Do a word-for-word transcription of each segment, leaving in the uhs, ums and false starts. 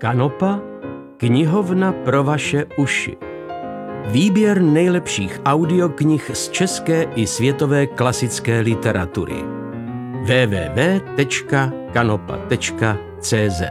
Kanopa, knihovna pro vaše uši. Výběr nejlepších audioknih z české i světové klasické literatury. w w w tečka kanopa tečka c z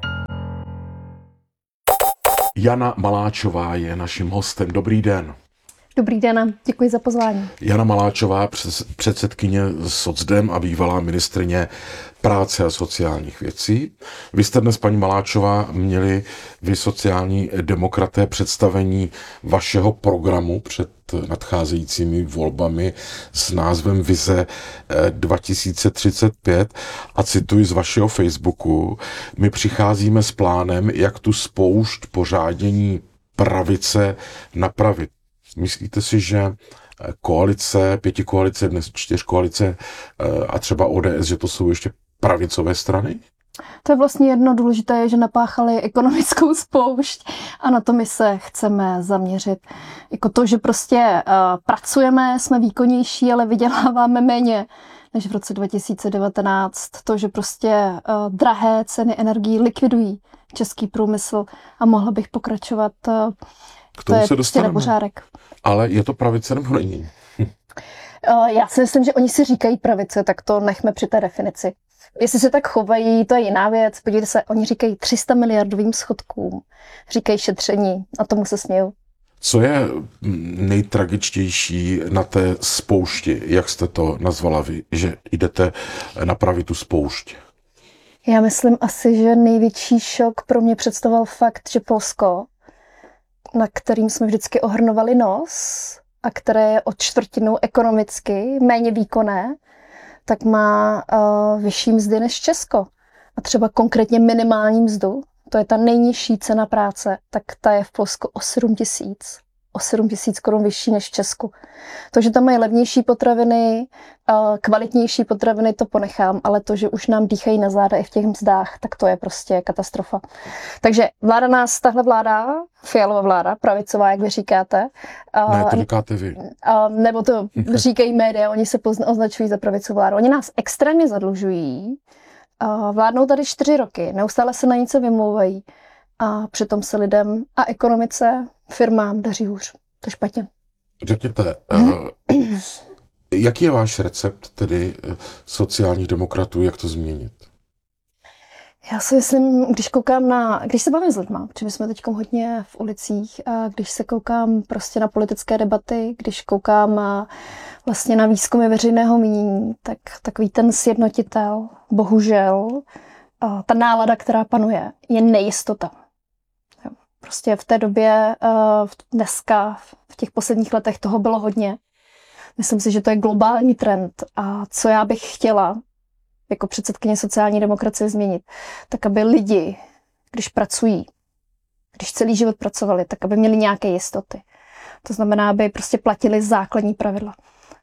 Jana Maláčová je naším hostem. Dobrý den. Dobrý den, děkuji za pozvání. Jana Maláčová, předsedkyně Socdem a bývalá ministryně práce a sociálních věcí. Vy jste dnes, paní Maláčová, měli vy sociální demokraté představení vašeho programu před nadcházejícími volbami s názvem Vize dva tisíce třicet pět a cituji z vašeho Facebooku: my přicházíme s plánem, jak tu spoušť pořádění pravice napravit. Myslíte si, že koalice, pětikoalice, dnes čtyřkoalice a třeba O D S, že to jsou ještě pravicové strany? To je vlastně jedno důležité, že napáchali ekonomickou spoušť a na to my se chceme zaměřit. Jako to, že prostě uh, pracujeme, jsme výkonnější, ale vyděláváme méně než v roce dva tisíce devatenáct. To, že prostě uh, drahé ceny energií likvidují český průmysl a mohla bych pokračovat. Uh, K tomu to je se prostě nepořádek. Ale je to pravice nebo není? Já si myslím, že oni si říkají pravice, tak to nechme při té definici. Jestli se tak chovají, to je jiná věc. Podívejte se, oni říkají tři sta miliardovým schodkům, říkají šetření a tomu se smějou. Co je nejtragičtější na té spoušti, jak jste to nazvala vy, že jdete napravit tu spoušť? Já myslím asi, že největší šok pro mě představoval fakt, že Polsko, na kterým jsme vždycky ohrnovali nos a které je o čtvrtinu ekonomicky méně výkonné, tak má uh, vyšší mzdy než Česko. A třeba konkrétně minimální mzdu, to je ta nejnižší cena práce, tak ta je v Polsku o sedm tisíc. O sedm tisíc korun vyšší než v Česku. To, že tam mají levnější potraviny, kvalitnější potraviny, to ponechám, ale to, že už nám dýchají na záda i v těch mzdách, tak to je prostě katastrofa. Takže vláda nás, tahle vláda, Fialova vláda, pravicová, jak vy říkáte. Ne, to říkáte vy. Nebo to říkají média, oni se pozna, označují za pravicovou vládu. Oni nás extrémně zadlužují, vládnou tady čtyři roky, neustále se na něco vymlouvají a přitom se lidem a ekonomice, firmám daří hůř. To je špatně. Řekněte, uh, jaký je váš recept tedy sociálních demokratů, jak to změnit? Já si myslím, když koukám na, když se bavím s lidma, protože my jsme teď hodně v ulicích, a když se koukám prostě na politické debaty, když koukám vlastně na výzkumy veřejného mínění, tak takový ten sjednotitel, bohužel, ta nálada, která panuje, je nejistota. Prostě v té době, dneska, v těch posledních letech toho bylo hodně. Myslím si, že to je globální trend a co já bych chtěla jako předsedkyně sociální demokracie změnit, tak aby lidi, když pracují, když celý život pracovali, tak aby měli nějaké jistoty. To znamená, aby prostě platili základní pravidla.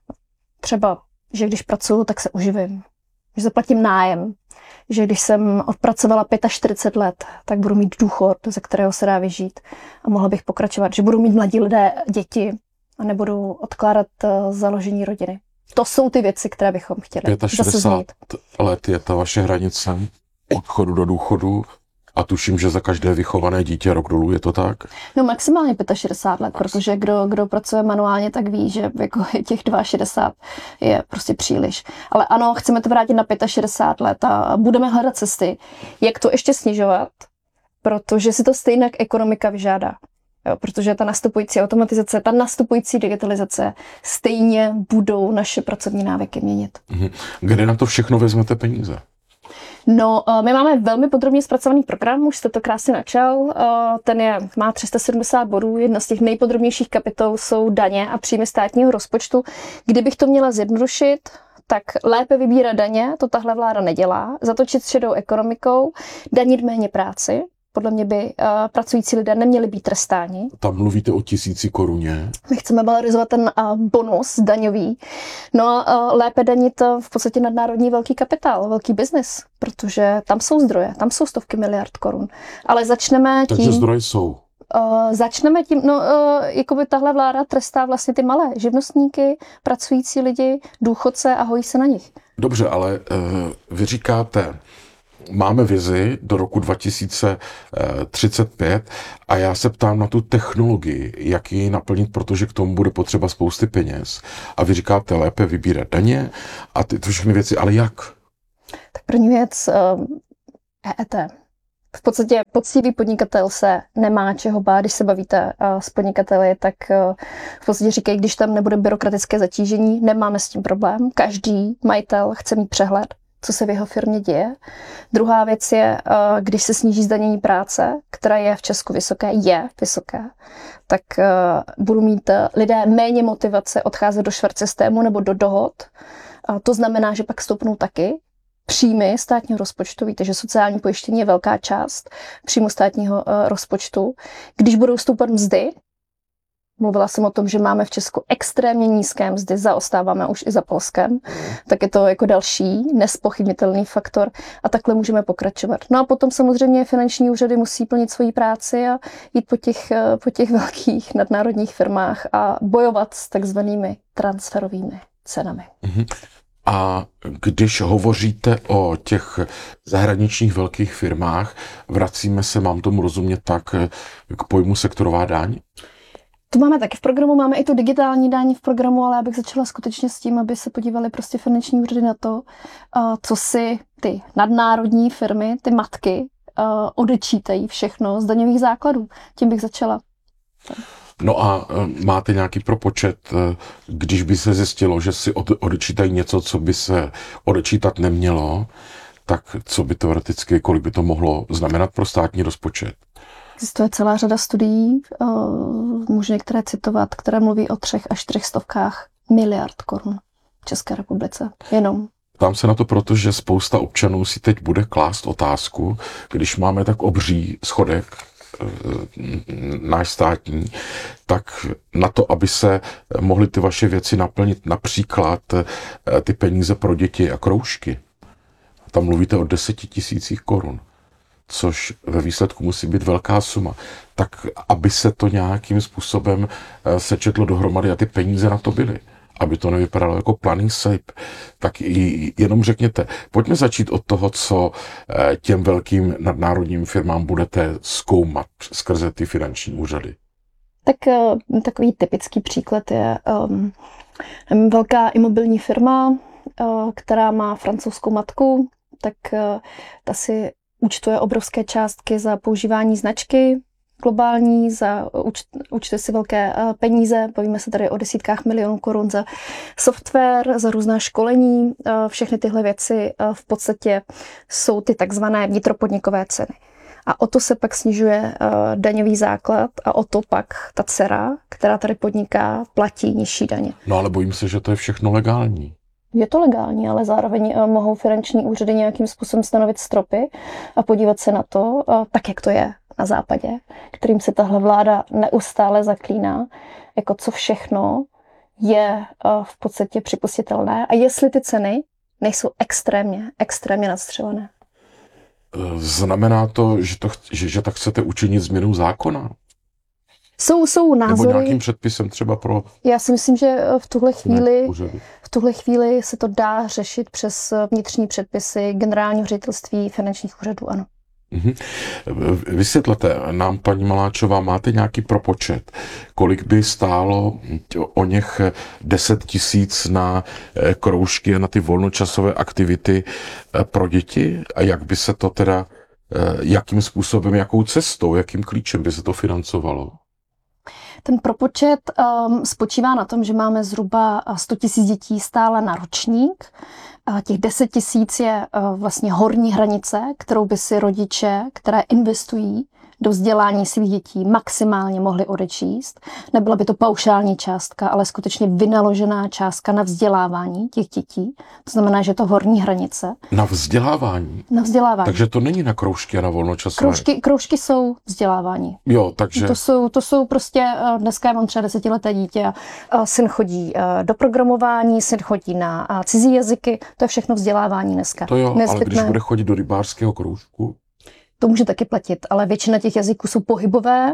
Třeba, že když pracuju, tak se uživím, že zaplatím nájem, že když jsem odpracovala čtyřicet pět let, tak budu mít důchod, ze kterého se dá vyžít a mohla bych pokračovat, že budu mít mladí lidé děti a nebudu odkládat založení rodiny. To jsou ty věci, které bychom chtěli šedesát pět let je ta vaše hranice odchodu do důchodu a tuším, že za každé vychované dítě rok dolů, je to tak? No maximálně šedesát pět let, protože kdo, kdo pracuje manuálně, tak ví, že jako těch šedesát dva je prostě příliš. Ale ano, chceme to vrátit na šedesát pět let a budeme hledat cesty, jak to ještě snižovat, protože si to stejně ekonomika vyžádá. Jo, protože ta nastupující automatizace, ta nastupující digitalizace stejně budou naše pracovní návyky měnit. Kde na to všechno vezmete peníze? No, my máme velmi podrobně zpracovaný program, už jste to krásně načal. Ten je, má tři sta sedmdesát bodů, jedna z těch nejpodrobnějších kapitol jsou daně a příjmy státního rozpočtu. Kdybych to měla zjednodušit, tak lépe vybírat daně, to tahle vláda nedělá, zatočit s šedou ekonomikou, danit méně práci. Podle mě by uh, pracující lidé neměli být trestáni. Tam mluvíte o tisíci koruně. My chceme valorizovat ten uh, bonus daňový. No a uh, lépe danit uh, v podstatě nadnárodní velký kapitál, velký biznis, protože tam jsou zdroje, tam jsou stovky miliard korun. Ale začneme tím... Takže zdroje jsou. Uh, začneme tím, no uh, jakoby tahle vláda trestá vlastně ty malé živnostníky, pracující lidi, důchodce a hojí se na nich. Dobře, ale uh, vy říkáte, máme vizi do roku dva tisíce třicet pět a já se ptám na tu technologii, jak ji naplnit, protože k tomu bude potřeba spousty peněz. A vy říkáte lépe vybírat daně a ty to všechny věci, ale jak? Tak první věc, E E T. V podstatě poctivý podnikatel se nemá čeho bát, když se bavíte s podnikateli, tak v podstatě říkají, když tam nebude byrokratické zatížení, nemáme s tím problém. Každý majitel chce mít přehled, co se v jeho firmě děje. Druhá věc je, když se sníží zdanění práce, která je v Česku vysoké, je vysoké, tak budou mít lidé méně motivace odcházet do švart systému nebo do dohod. To znamená, že pak stoupnou taky příjmy státního rozpočtu. Víte, že sociální pojištění je velká část příjmu státního rozpočtu. Když budou stoupat mzdy, mluvila jsem o tom, že máme v Česku extrémně nízké mzdy, zaostáváme už i za Polskem, tak je to jako další nespochybnitelný faktor a takhle můžeme pokračovat. No a potom samozřejmě finanční úřady musí plnit svoji práci a jít po těch, po těch velkých nadnárodních firmách a bojovat s takzvanými transferovými cenami. Mm-hmm. A když hovoříte o těch zahraničních velkých firmách, vracíme se, mám tomu rozumět tak, k pojmu sektorová daň? To máme taky v programu, máme i tu digitální daň v programu, ale já bych začala skutečně s tím, aby se podívali prostě finanční úřady na to, co si ty nadnárodní firmy, ty matky, odečítají všechno z daňových základů. Tím bych začala. No a máte nějaký propočet, když by se zjistilo, že si odečítají něco, co by se odečítat nemělo, tak co by teoreticky, kolik by to mohlo znamenat pro státní rozpočet? Existuje celá řada studií, můžu některé citovat, které mluví o třech až čtyřech stovkách miliard korun v České republice. Jenom. Ptám se na to, protože spousta občanů si teď bude klást otázku, když máme tak obří schodek, náš státní, tak na to, aby se mohly ty vaše věci naplnit, například ty peníze pro děti a kroužky. Tam mluvíte o deseti tisících korun, což ve výsledku musí být velká suma. Tak aby se to nějakým způsobem sečetlo dohromady a ty peníze na to byly, aby to nevypadalo jako planý sejp, tak i jenom řekněte, pojďme začít od toho, co těm velkým nadnárodním firmám budete zkoumat skrze ty finanční úřady. Tak takový typický příklad je um, velká imobilní firma, uh, která má francouzskou matku, tak uh, ta si účtuje obrovské částky za používání značky globální, za účtuje si velké peníze, bavíme se tady o desítkách milionů korun za software, za různá školení, všechny tyhle věci v podstatě jsou ty takzvané vnitropodnikové ceny. A o to se pak snižuje daňový základ a o to pak ta dcera, která tady podniká, platí nižší daně. No ale bojím se, že to je všechno legální. Je to legální, ale zároveň mohou finanční úřady nějakým způsobem stanovit stropy a podívat se na to, tak jak to je na západě, kterým se tahle vláda neustále zaklíná, jako co všechno je v podstatě připustitelné a jestli ty ceny nejsou extrémně, extrémně nadstřelené. Znamená to, že, to, že, že tak chcete učinit změnu zákona? Jsou, jsou názory. Nebo nějakým předpisem třeba pro... Já si myslím, že v tuhle chvíli, v tuhle chvíli se to dá řešit přes vnitřní předpisy Generálního ředitelství finančních úřadů, ano. Mm-hmm. Vysvětlete nám, paní Maláčová, máte nějaký propočet, kolik by stálo o něch deset tisíc na kroužky a na ty volnočasové aktivity pro děti a jak by se to teda, jakým způsobem, jakou cestou, jakým klíčem by se to financovalo? Ten propočet um, spočívá na tom, že máme zhruba sto tisíc dětí stále na ročník. A těch deset tisíc je uh, vlastně horní hranice, kterou by si rodiče, které investují do vzdělání svých dětí, maximálně mohli odečíst. Nebyla by to paušální částka, ale skutečně vynaložená částka na vzdělávání těch dětí. To znamená, že je to horní hranice. Na vzdělávání? Na vzdělávání. Takže to není na kroužky a na volnočasové? Kroužky, kroužky jsou vzdělávání. Jo, takže... To jsou, to jsou prostě, dneska já mám třeba desetileté dítě a syn chodí do programování, syn chodí na cizí jazyky, to je všechno vzdělávání dneska. To jo, Nezbytné. Ale když bude chodit do rybářského kroužku? To může taky platit, ale většina těch jazyků jsou pohybové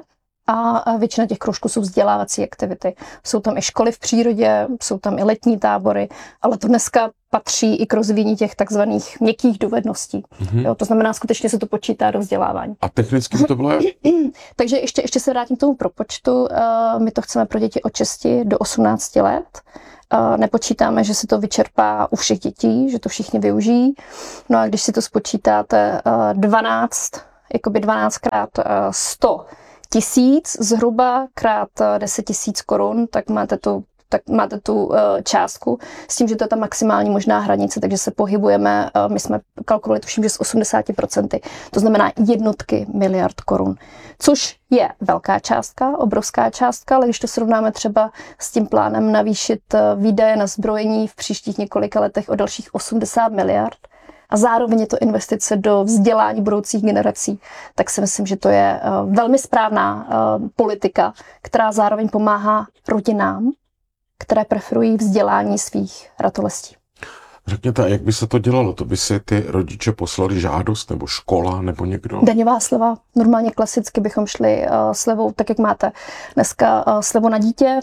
a většina těch kroužků jsou vzdělávací aktivity. Jsou tam i školy v přírodě, jsou tam i letní tábory, ale to dneska patří i k rozvíjení těch takzvaných měkkých dovedností. Mm-hmm. Jo, to znamená, skutečně se to počítá do vzdělávání. A technicky by to bylo? Takže ještě, ještě se vrátím k tomu propočtu. My to chceme pro děti od šesti do osmnácti let. Nepočítáme, že se to vyčerpá u všech dětí, že to všichni využijí. No a když si to spočítáte dvanáct, jakoby dvanáct krát sto tisíc, zhruba krát deset tisíc korun, tak máte tu tak máte tu uh, částku s tím, že to je ta maximální možná hranice, takže se pohybujeme, uh, my jsme kalkulovali tuším, že z osmdesát procent, to znamená jednotky miliard korun, což je velká částka, obrovská částka, ale když to srovnáme třeba s tím plánem navýšit uh, výdaje na zbrojení v příštích několika letech o dalších osmdesát miliard, a zároveň je to investice do vzdělání budoucích generací, tak si myslím, že to je uh, velmi správná uh, politika, která zároveň pomáhá rodinám, které preferují vzdělání svých ratolestí. Řekněte, jak by se to dělalo? To by si ty rodiče poslali žádost, nebo škola, nebo někdo? Daňová sleva. Normálně klasicky bychom šli uh, slevou, tak jak máte dneska uh, slevu na dítě,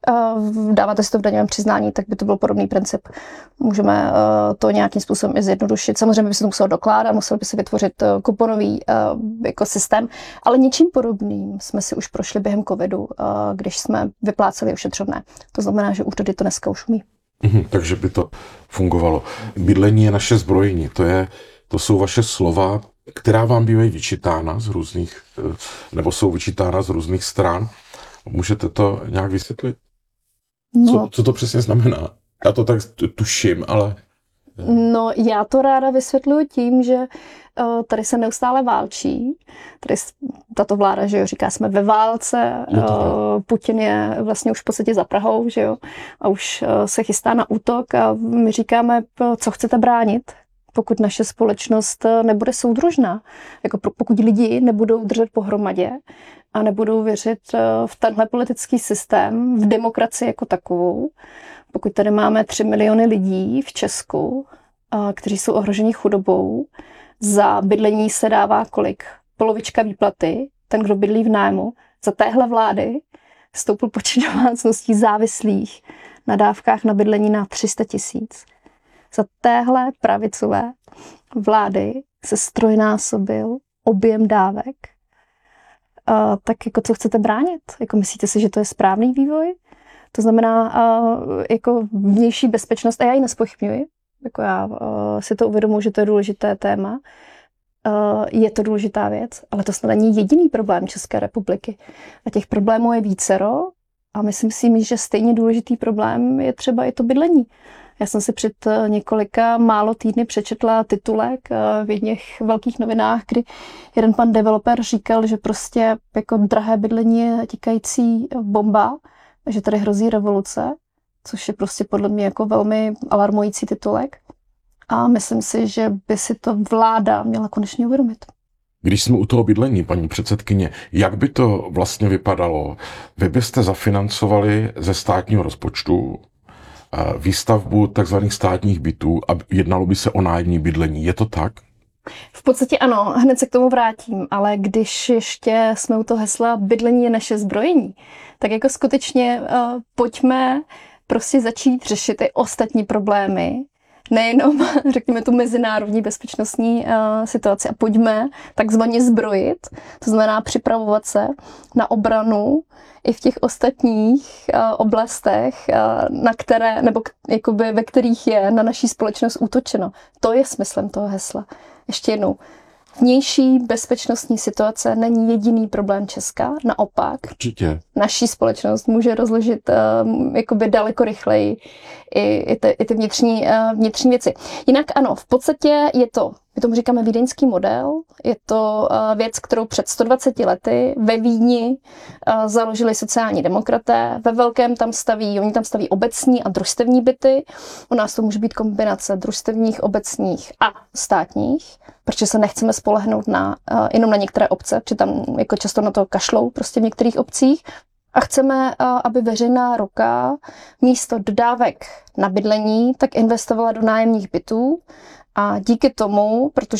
uh, dáváte si to v daňovém přiznání, tak by to byl podobný princip. Můžeme uh, to nějakým způsobem i zjednodušit. Samozřejmě by se to muselo dokládat, musel by se vytvořit uh, kuponový uh, jako systém, ale něčím podobným jsme si už prošli během covidu, uh, když jsme vypláceli ošetřovné. To znamená, že úřady to dneska už umí. Mhm, takže by to fungovalo. Bydlení je naše zbrojení, to, je, to jsou vaše slova, která vám bývají vyčítána z různých, nebo jsou vyčítána z různých stran. Můžete to nějak vysvětlit? No. Co, co to přesně znamená? Já to tak tuším, ale... No, já to ráda vysvětluji tím, že uh, tady se neustále válčí. Tady tato vláda, že jo, říká, jsme ve válce, uh, Putin je vlastně už v podstatě za Prahou, že jo, a už uh, se chystá na útok a my říkáme, co chcete bránit, pokud naše společnost nebude soudružná. Jako pokud lidi nebudou držet pohromadě a nebudou věřit uh, v tenhle politický systém, v demokracii jako takovou. Pokud tady máme tři miliony lidí v Česku, kteří jsou ohroženi chudobou, za bydlení se dává kolik? Polovička výplaty, ten, kdo bydlí v nájmu. Za téhle vlády stoupl počet domácností závislých na dávkách na bydlení na tři sta tisíc. Za téhle pravicové vlády se strojnásobil objem dávek. A tak jako co chcete bránit? Jako myslíte si, že to je správný vývoj? To znamená uh, jako vnější bezpečnost, a já ji nezpochybňuji, jako já uh, si to uvědomuji, že to je důležité téma, uh, je to důležitá věc, ale to snad není jediný problém České republiky. A těch problémů je vícero a myslím si, že stejně důležitý problém je třeba i to bydlení. Já jsem si před několika málo týdny přečetla titulek v jedných velkých novinách, kdy jeden pan developer říkal, že prostě jako drahé bydlení je tikající bomba, že tady hrozí revoluce, což je prostě podle mě jako velmi alarmující titulek. A myslím si, že by si to vláda měla konečně uvědomit. Když jsme u toho bydlení, paní předsedkyně, jak by to vlastně vypadalo? Vy byste zafinancovali ze státního rozpočtu výstavbu takzvaných státních bytů a jednalo by se o nájemní bydlení. Je to tak? V podstatě ano, hned se k tomu vrátím, ale když ještě jsme u toho hesla bydlení je naše zbrojení, tak jako skutečně uh, pojďme prostě začít řešit i ostatní problémy, nejenom, řekněme, tu mezinárodní bezpečnostní uh, situaci a pojďme takzvaně zbrojit, to znamená připravovat se na obranu i v těch ostatních uh, oblastech, uh, na které, nebo k, jakoby, ve kterých je na naší společnost útočeno. To je smyslem toho hesla. Ještě jednou. Vnější bezpečnostní situace není jediný problém Česka, naopak. Určitě. Naší společnost může rozložit uh, jakoby daleko rychleji i, i, ty, i ty vnitřní, uh, vnitřní věci. Jinak ano, v podstatě je to, my tomu říkáme vídeňský model, je to uh, věc, kterou před sto dvaceti lety ve Vídni uh, založili sociální demokraté, ve velkém tam staví, oni tam staví obecní a družstevní byty, u nás to může být kombinace družstevních, obecních a státních, protože se nechceme spolehnout na, uh, jenom na některé obce, protože tam jako často na to kašlou prostě v některých obcích. A chceme, uh, aby veřejná ruka místo dodávek na bydlení tak investovala do nájemních bytů a díky tomu, protože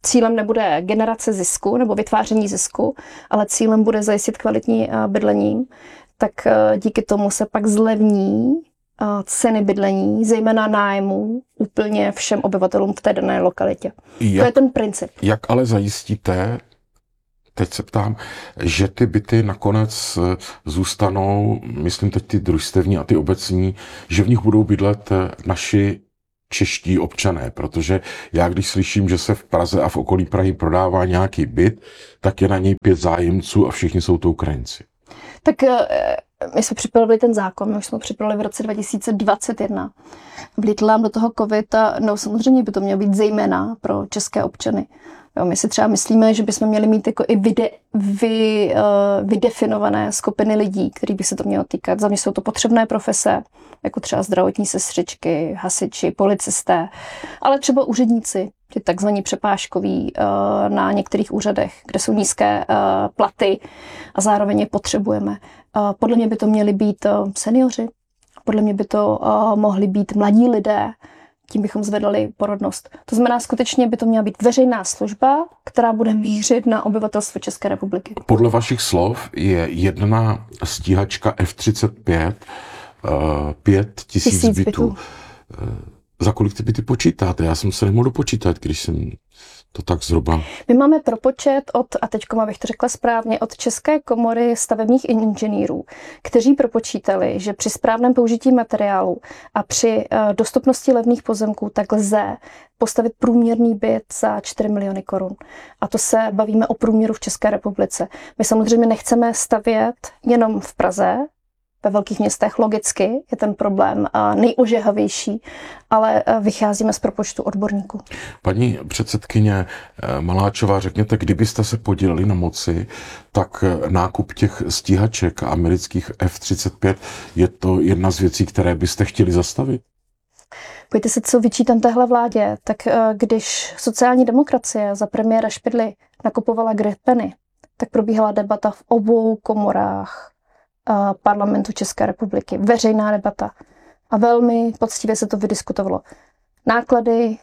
cílem nebude generace zisku nebo vytváření zisku, ale cílem bude zajistit kvalitní bydlení, tak díky tomu se pak zlevní ceny bydlení, zejména nájmu, úplně všem obyvatelům v té dané lokalitě. Jak, to je ten princip. Jak ale zajistíte, teď se ptám, že ty byty nakonec zůstanou, myslím teď ty družstevní a ty obecní, že v nich budou bydlet naši čeští občané, protože já když slyším, že se v Praze a v okolí Prahy prodává nějaký byt, tak je na něj pět zájemců a všichni jsou to Ukrajinci. Tak my jsme připravili ten zákon, my jsme připravili v roce dva tisíce dvacet jedna. Vlítl nám do toho covid a no samozřejmě by to mělo být zejména pro české občany. Jo, my si třeba myslíme, že bychom měli mít jako i vide, vy, uh, vydefinované skupiny lidí, který by se to mělo týkat. Za mě jsou to potřebné profese, jako třeba zdravotní sestřičky, hasiči, policisté, ale třeba úředníci, ty takzvaní přepážkoví uh, na některých úřadech, kde jsou nízké uh, platy a zároveň je potřebujeme. Uh, podle mě by to měli být uh, seniori, podle mě by to uh, mohli být mladí lidé, tím bychom zvedali porodnost. To znamená, skutečně by to měla být veřejná služba, která bude mířit na obyvatelstvo České republiky. Podle vašich slov je jedna stíhačka F třicet pět uh, pět tisíc bytů. bytů. Uh, za kolik ty byty počítáte? Já jsem se nemohl dopočítat, když jsem to tak zhruba. My máme propočet od, a teďko abych to řekla správně, od České komory stavebních inženýrů, kteří propočítali, že při správném použití materiálu a při uh, dostupnosti levných pozemků tak lze postavit průměrný byt za čtyři miliony korun. A to se bavíme o průměru v České republice. My samozřejmě nechceme stavět jenom v Praze, ve velkých městech logicky je ten problém nejožehavější, ale vycházíme z propočtu odborníků. Paní předsedkyně Maláčová, řekněte, kdybyste se podíleli na moci, tak nákup těch stíhaček amerických F třicet pět je to jedna z věcí, které byste chtěli zastavit? Pojďte se, co vyčítám téhle vládě, tak když sociální demokracie za premiéra Špidly nakupovala gripeny, tak probíhala debata v obou komorách parlamentu České republiky. Veřejná debata. A velmi poctivě se to vydiskutovalo. Náklady,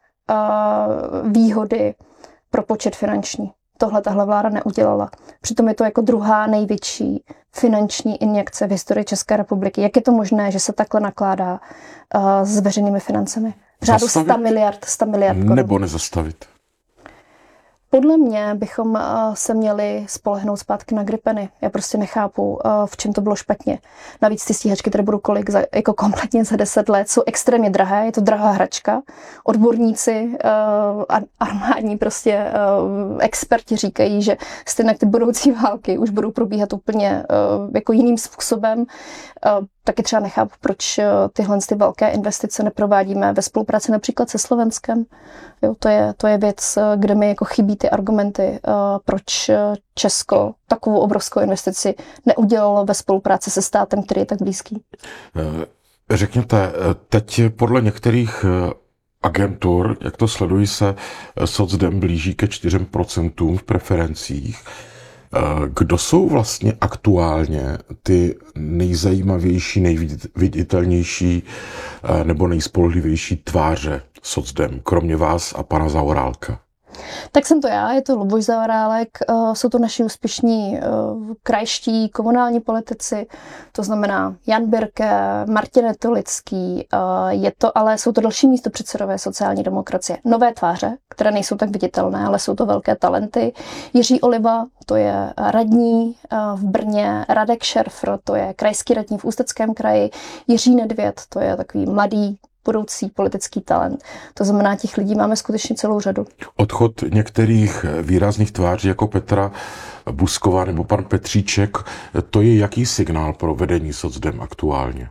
výhody, propočet finanční. Tohle tahle vláda neudělala. Přitom je to jako druhá největší finanční injekce v historii České republiky. Jak je to možné, že se takhle nakládá s veřejnými financemi? V řádu sto miliard, sto miliard korun. Nebo nezastavit? Podle mě bychom se měli spolehnout zpátky na gripeny. Já prostě nechápu, v čem to bylo špatně. Navíc ty stíhačky, které budou kolik za, jako kompletně za deset let, jsou extrémně drahé, je to drahá hračka. Odborníci, armádní prostě experti říkají, že stejně ty budoucí války už budou probíhat úplně jako jiným způsobem. Taky třeba nechápu, proč tyhle ty velké investice neprovádíme ve spolupráci například se Slovenskem. Jo, to je, to je věc, kde mi jako chybí ty argumenty, proč Česko takovou obrovskou investici neudělalo ve spolupráci se státem, který je tak blízký. Řekněte, teď podle některých agentur, jak to sledují, se socdem blíží ke čtyřem procentům v preferencích. Kdo jsou vlastně aktuálně ty nejzajímavější, nejviditelnější nebo nejspolehlivější tváře socdem, kromě vás a pana Zaorálka? Tak jsem to já, je to Luboš Zaorálek, jsou to naši úspěšní krajští komunální politici, to znamená Jan Birke, Martin Netolický, je to, ale jsou to další místopředsedové sociální demokracie. Nové tváře, které nejsou tak viditelné, ale jsou to velké talenty. Jiří Oliva, to je radní v Brně, Radek Šerfr, to je krajský radní v Ústeckém kraji, Jiří Nedvěd, to je takový mladý budoucí politický talent. To znamená, těch lidí máme skutečně celou řadu. Odchod některých výrazných tváří jako Petra Buzková nebo pan Petříček, to je jaký signál pro vedení socdem aktuálně?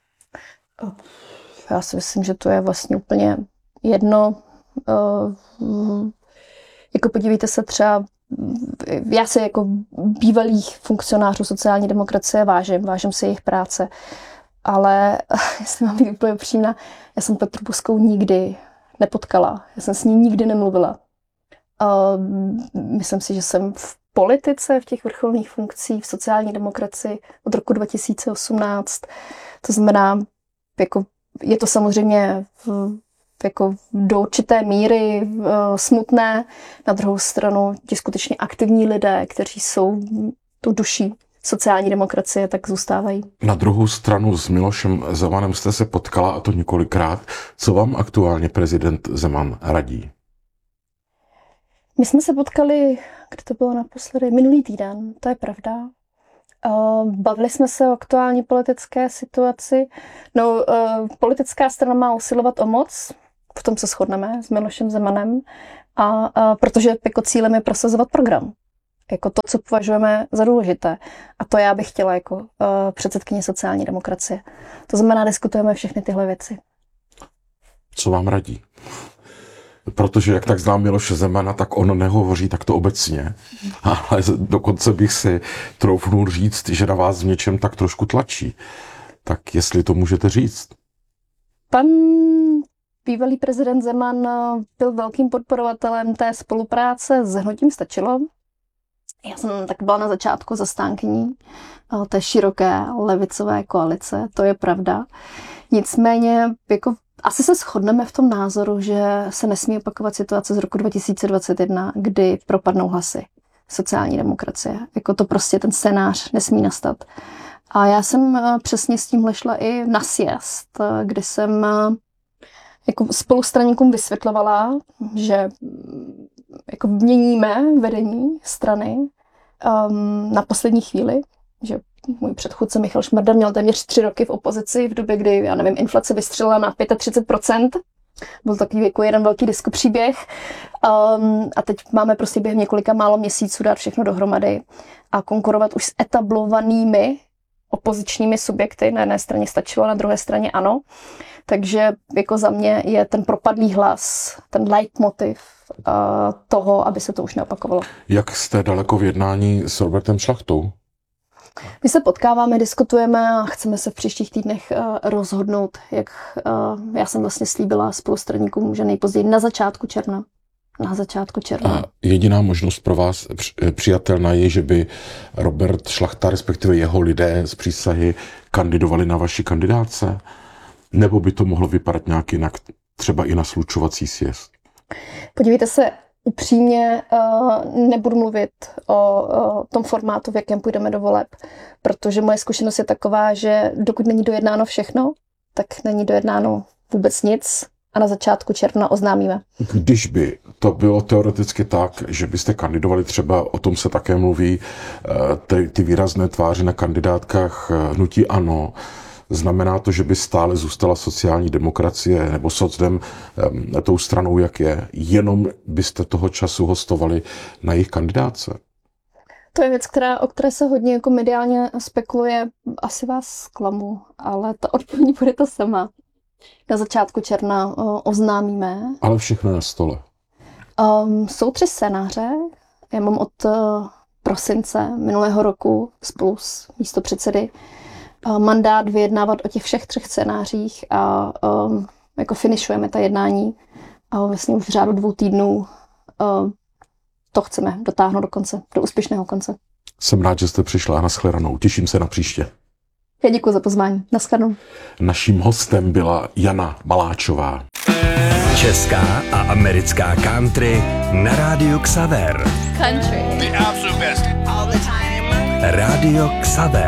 Já si myslím, že to je vlastně úplně jedno. Jako podívejte se třeba, já se jako bývalých funkcionářů sociální demokracie vážím, vážím si jejich práce. Ale jestli mám být úplně upřímná, já jsem Petru Buzkovou nikdy nepotkala. Já jsem s ní nikdy nemluvila. Uh, myslím si, že jsem v politice, v těch vrcholných funkcích, v sociální demokracii od roku dva tisíce osmnáct. To znamená, jako, je to samozřejmě v, jako do určité míry uh, smutné. Na druhou stranu ti skutečně aktivní lidé, kteří jsou tu duší sociální demokracie, tak zůstávají. Na druhou stranu s Milošem Zemanem jste se potkala, a to několikrát. Co vám aktuálně prezident Zeman radí? My jsme se potkali, kdy to bylo naposledy, minulý týden, to je pravda. Bavili jsme se o aktuální politické situaci. No, uh, politická strana má usilovat o moc, v tom se shodneme s Milošem Zemanem, a, a protože jako cílem je prosazovat program. Jako to, co považujeme za důležité. A to já bych chtěla jako uh, předsedkyně sociální demokracie. To znamená, diskutujeme všechny tyhle věci. Co vám radí? Protože jak tak znám Miloše Zemana, tak on nehovoří takto obecně. Ale dokonce bych si troufnul říct, že na vás v něčem tak trošku tlačí. Tak jestli to můžete říct. Pan bývalý prezident Zeman byl velkým podporovatelem té spolupráce s hnutím Stačilo. Já jsem tak byla na začátku zastánkyní té široké levicové koalice, to je pravda. Nicméně jako asi se shodneme v tom názoru, že se nesmí opakovat situace z roku dva tisíce dvacet jedna, kdy propadnou hlasy sociální demokracie. Jako to prostě ten scénář nesmí nastat. A já jsem přesně s tímhle šla i na sjezd, kdy jsem jako spolustraníkům vysvětlovala, že jako měníme vedení strany um, na poslední chvíli, že můj předchůdce Michal Šmarda měl téměř tři roky v opozici v době, kdy, já nevím, inflace vystřelila na třicet pět procent. Byl takový jako jeden velký diskopříběh. Um, a teď máme prostě během několika málo měsíců dát všechno dohromady a konkurovat už s etablovanými opozičními subjekty. Na jedné straně Stačilo, na druhé straně ANO. Takže jako za mě je ten propadlý hlas, ten leitmotiv uh, toho, aby se to už neopakovalo. Jak jste daleko v jednání s Robertem Šlachtou? My se potkáváme, diskutujeme a chceme se v příštích týdnech uh, rozhodnout, jak uh, já jsem vlastně slíbila spolustraníkům, že nejpozději na začátku června. Na začátku června. A jediná možnost pro vás přijatelná je, že by Robert Šlachta, respektive jeho lidé z přísahy, kandidovali na vaši kandidáce? Nebo by to mohlo vypadat nějak jinak, třeba i na slučovací sjezd? Podívejte se, upřímně uh, nebudu mluvit o uh, tom formátu, v jakém půjdeme do voleb, protože moje zkušenost je taková, že dokud není dojednáno všechno, tak není dojednáno vůbec nic a na začátku června oznámíme. Když by to bylo teoreticky tak, že byste kandidovali třeba, o tom se také mluví, ty, ty výrazné tváře na kandidátkách hnutí ANO, znamená to, že by stále zůstala sociální demokracie nebo socdem um, tou stranou, jak je, jenom byste toho času hostovali na jejich kandidáce? To je věc, která, o které se hodně jako mediálně spekuluje. Asi vás zklamu, ale ta odpověď bude to sama. Na začátku června o, oznámíme. Ale všechno na stole. Um, jsou tři scénáře. Já mám od uh, prosince minulého roku spolu s místopředsedy mandát vyjednávat o těch všech třech scénářích a um, jako finišujeme ta jednání a vlastně už v řádu dvou týdnů um, to chceme dotáhnout do konce, do úspěšného konce. Jsem rád, že jste přišla, nashledanou. Těším se na příště. Já děkuji za pozvání. Nashledanou. Naším hostem byla Jana Maláčová. Česká a americká country na rádiu Xaver. Country. The absolute best. All the time. Rádio Xaver.